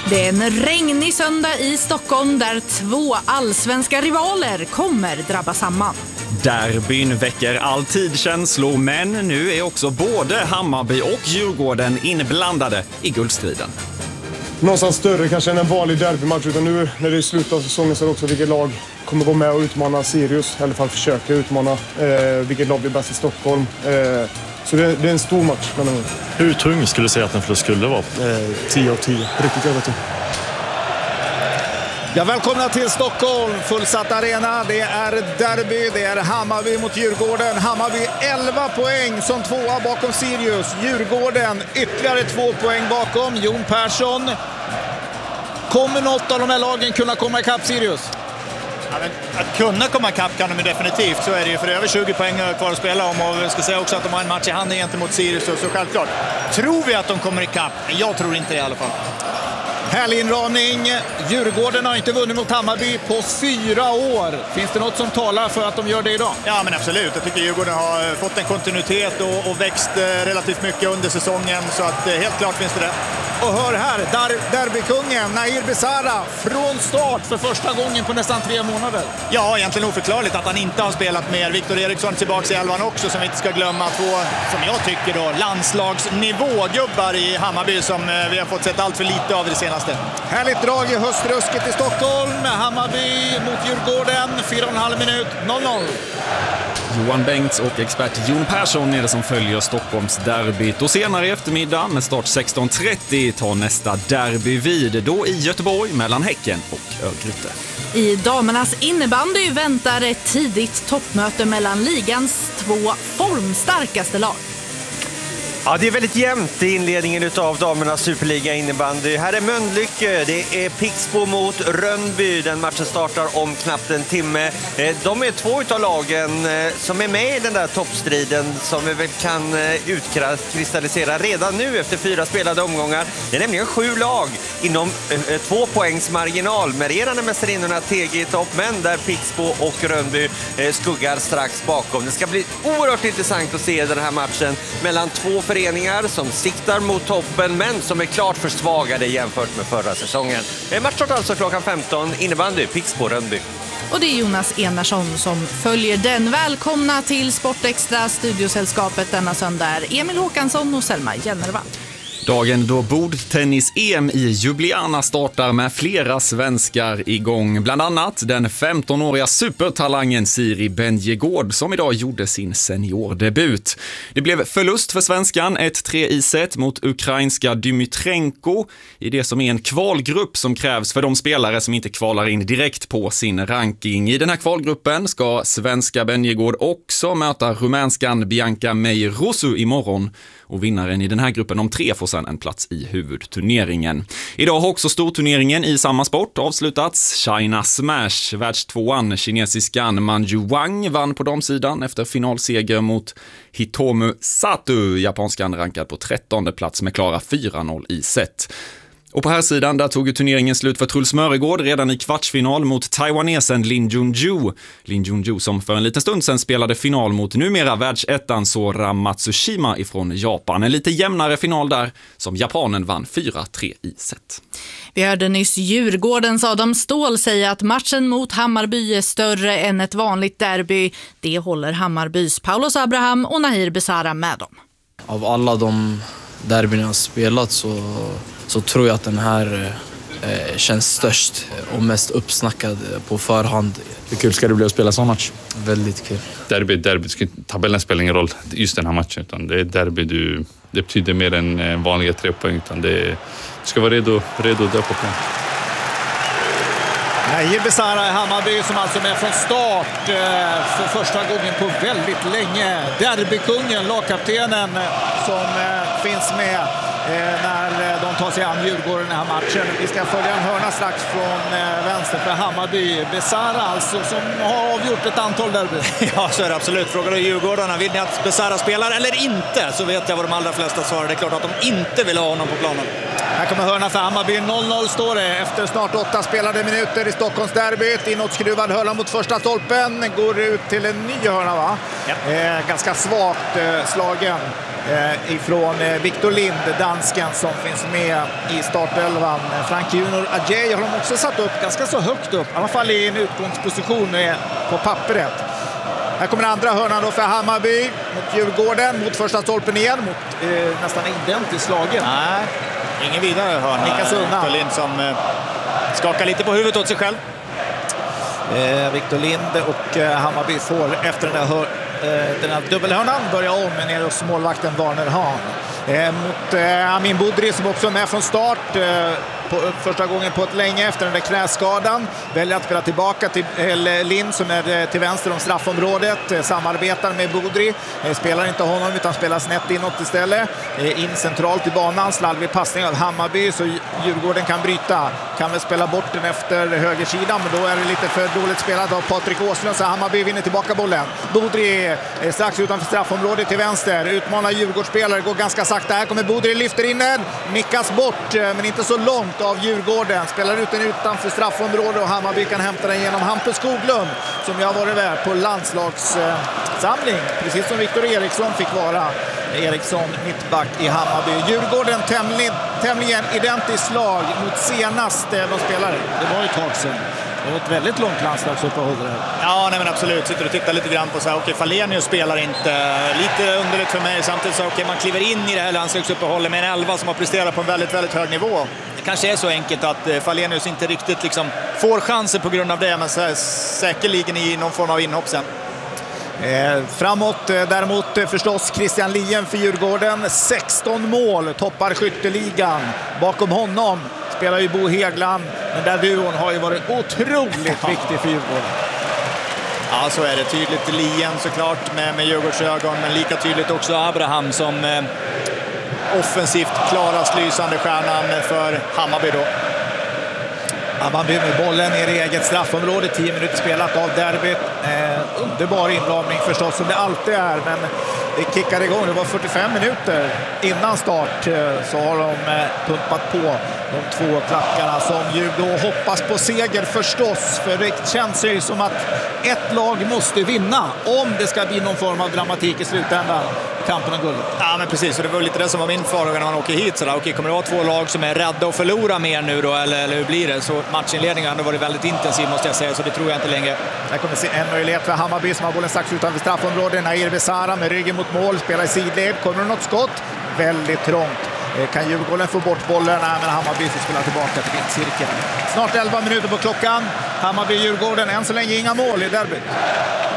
Det är en regnig söndag i Stockholm där två allsvenska rivaler kommer drabba samman. Derbyn väcker alltid känslor, men nu är också både Hammarby och Djurgården inblandade i guldstriden. Någonstans större kanske än en vanlig derbymatch, utan nu när det är slutet av säsongen så är det också vilket lag kommer gå med och utmana Sirius, i alla fall försöka utmana vilket lag blir bäst i Stockholm. Så det är en stor match. Hur tung skulle du säga att en förlust skulle vara? 10 av 10, riktigt övertygad. Ja, välkomna till Stockholm, fullsatt arena. Det är derby, det är Hammarby mot Djurgården. Hammarby 11 poäng som tvåa bakom Sirius. Djurgården ytterligare 2 poäng bakom. Jon Persson. Kommer något av de här lagen kunna komma ikapp Sirius? Ja, men att kunna komma ikapp kan de definitivt, så är det ju, för över 20 poäng kvar att spela om, och jag ska säga också att de har en match i handen gentemot Sirius, så självklart. Tror vi att de kommer ikapp? Jag tror inte det i alla fall. Härlig inramning. Djurgården har inte vunnit mot Hammarby på 4 år. Finns det något som talar för att de gör det idag? Ja, men absolut. Jag tycker Djurgården har fått en kontinuitet och växt relativt mycket under säsongen, så att helt klart finns det det. Och hör här, derbykungen Nahir Besara från start för första gången på nästan 3 månader. Ja, egentligen oförklarligt att han inte har spelat mer. Viktor Eriksson tillbaka i elvan också, som vi inte ska glömma. 2, som jag tycker då, landslagsnivågubbar i Hammarby som vi har fått sett allt för lite av det senaste. Härligt drag i höstrusket i Stockholm. Hammarby mot Djurgården, 4,5 minut, 0-0. Johan Bengts och expert Jon Persson är det som följer Stockholms derbyt. Och senare i eftermiddag med start 16.30 tar nästa derby vid, då i Göteborg mellan Häcken och Örgryte. I damernas innebandy väntar ett tidigt toppmöte mellan ligans 2 formstarkaste lag. Ja, det är väldigt jämnt i inledningen av damernas Superliga innebandy. Här är Mölnlycke, det är Pixbo mot Rönnby. Den matchen startar om knappt en timme. De är 2 av lagen som är med i den där toppstriden som vi väl kan utkristallisera redan nu efter 4 spelade omgångar. Det är nämligen 7 lag inom 2 poängs marginal. Med regerande mästarinnorna TG i topp, men där Pixbo och Rönnby skuggar strax bakom. Det ska bli oerhört intressant att se den här matchen mellan 2 föreningar som siktar mot toppen, men som är klart försvagade jämfört med förra säsongen. Matchstart alltså klockan 15, innebandy, Pixbo, Rönnby. Och det är Jonas Enarsson som följer den. Välkomna till Sportextra. Studiosällskapet denna söndag är Emil Håkansson och Selma Jennervall. Dagen då bordtennis-EM i Ljubljana startar med flera svenskar igång. Bland annat den 15-åriga supertalangen Siri Benjegård som idag gjorde sin seniordebut. Det blev förlust för svenskan, ett 3-set mot ukrainska Dymitrenko i det som är en kvalgrupp som krävs för de spelare som inte kvalar in direkt på sin ranking. I den här kvalgruppen ska svenska Benjegård också möta rumänskan Bianca Meirusu imorgon. Och vinnaren i den här gruppen om 3 får sedan en plats i huvudturneringen. Idag har också storturneringen i samma sport avslutats. China Smash, världstvåan, kinesiskan Manju Wang vann på damsidan efter finalseger mot Hitomu Sato, japanskan rankad på 13:e plats med klara 4-0 i set. Och på här sidan där tog turneringen slut för Truls Mörregård redan i kvartsfinal mot taiwanesen Lin Junju. Lin Junju som för en liten stund sedan spelade final mot numera världsettan Sora Matsushima ifrån Japan. En lite jämnare final där som japanen vann 4-3 i set. Vi hörde nyss Djurgårdens Adam Ståhl säga att matchen mot Hammarby är större än ett vanligt derby. Det håller Hammarbys Paulos Abraham och Nahir Besara med dem. Av alla de derbyn jag har spelat så tror jag att den här känns störst och mest uppsnackad på förhand. Hur kul ska det bli att spela sån match? Väldigt kul. Derby. Tabellen spelar ingen roll just den här matchen, utan det är derby. Det betyder mer än vanliga 3 poäng, utan du ska vara redo att dö på plan. Nahir Besara i Hammarby som alltså är med från start för första gången på väldigt länge. Derbykungen, lagkaptenen som finns med när de tar sig an Djurgården i den här matchen. Vi ska följa en hörna strax från vänster för Hammarby. Besara alltså som har avgjort ett antal derby. Ja, så är det absolut. Frågar du Djurgårdarna, vill ni att Besara spelar eller inte? Så vet jag vad de allra flesta svarar. Det är klart att de inte vill ha honom på planen. Här kommer hörna för Hammarby. 0-0 står det efter snart 8 spelade minuter i Stockholmsderbyt. Inåtskruvad hörna mot första stolpen. Går ut till en ny hörna, va? Ja. Ganska svagt slagen. ifrån Victor Lind, dansken som finns med i startelvan. Frank Junior Adjei har de också satt upp ganska så högt upp, i alla fall i en utgångsposition på pappret. Här kommer andra hörnan då för Hammarby mot Djurgården, mot första stolpen igen, mot nästan identiskt slagen. Nej, ingen vidare hörna. Nickas undan. Victor Lind som skakar lite på huvudet åt sig själv. Victor Lind och Hammarby får efter den här dubbelhörnan börja om nere hos målvakten Warner Hahn. Mot Amin Budri som också är med från start första gången på ett länge efter den där knäskadan. Väljer att spela tillbaka till Lind som är till vänster om straffområdet. Samarbetar med Budri. Spelar inte honom utan spelar snett inåt istället. In centralt i banan. Slarvig passning av Hammarby så Djurgården kan bryta. Kan väl spela bort den efter högersidan, men då är det lite för dåligt spelat av Patrik Åslund så Hammarby vinner tillbaka bollen. Budri är strax utanför straffområdet till vänster. Utmanar Djurgårdsspelare. Går ganska sakta. Här kommer Budri, lyfter in den. Nickas bort, men inte så långt av Djurgården. Spelar ut den utanför straffområdet och Hammarby kan hämta den genom Hampus Skoglund som jag har varit med på landslagssamling. Precis som Victor Eriksson fick vara. Eriksson mittback i Hammarby. Djurgården tämligen identiskt slag mot senast de spelare. Det var ju ett tag sedan. Det var ett väldigt långt landslagsuppehåll där. Ja, nej men absolut. Sitter och tittar lite grann på så här, okej, Falenius spelar inte. Lite underligt för mig. Samtidigt så okej, man kliver in i det här landslagsuppehållet med en 11 som har presterat på en väldigt, väldigt hög nivå. Det kanske är så enkelt att Falenius inte riktigt liksom får chanser på grund av det, men så här, säkerligen i någon form av inhopp sen. Framåt däremot förstås Christian Lien för Djurgården. 16 mål, toppar skytteligan. Bakom honom spelar ju Bo Hegland. Men där duon har ju varit otroligt viktig för Djurgården. Ja, så är det tydligt. Lien såklart med Djurgårdsögon, men lika tydligt också Abraham som offensivt klarast lysande stjärnan för Hammarby då. Hammarby med bollen ner i eget straffområde, 10 minuter spelat av derbyt. Underbar inramning förstås som det alltid är, men det kickade igång. Det var 45 minuter innan start så har de pumpat på de två klackarna som ju då hoppas på seger förstås. För det känns ju som att ett lag måste vinna om det ska bli någon form av dramatik i slutändan. Kampen om guldet. Ja, men precis. Och det var lite det som var min farhåga när man åker hit. Så där, okej, kommer det vara två lag som är rädda att förlora mer nu då? Eller hur blir det? Så matchinledningen har ändå varit väldigt intensiv måste jag säga. Så det tror jag inte längre. Här kommer se en möjlighet för Hammarby som har bollen strax utanför straffområdet. Nahir Besara med ryggen mot mål. Spelar i sidled. Kommer det något skott? Väldigt trångt. Kan Djurgården få bort bollen? Nej, men Hammarby får spela tillbaka till cirkeln. Snart 11 minuter på klockan. Hammarby-Djurgården. Än så länge inga mål i derbyt.